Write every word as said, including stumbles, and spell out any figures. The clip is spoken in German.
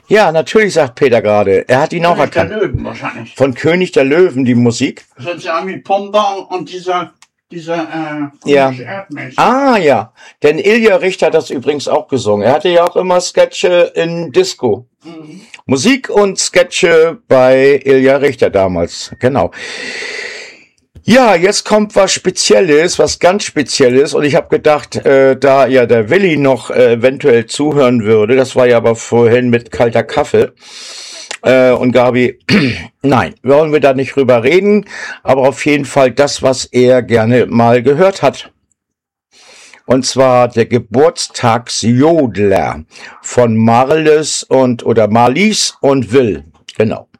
Ja, natürlich, sagt Peter gerade. Er hat ihn auch König der erkannt. Löwen wahrscheinlich. Von König der Löwen, die Musik. Das hört sich an wie Pomba und dieser, dieser äh, Ja. komische Erdmensch. Ah, ja. Denn Ilja Richter hat das übrigens auch gesungen. Er hatte ja auch immer Sketche in Disco. Mhm. Musik und Sketche bei Ilja Richter damals. Genau. Ja, jetzt kommt was Spezielles, was ganz Spezielles. Und ich habe gedacht, äh, da ja der Willi noch äh, eventuell zuhören würde, das war ja aber vorhin mit kalter Kaffee. Äh, und Gabi, nein, wollen wir da nicht drüber reden, aber auf jeden Fall das, was er gerne mal gehört hat. Und zwar der Geburtstagsjodler von Marles und oder Marlies und Will. Genau.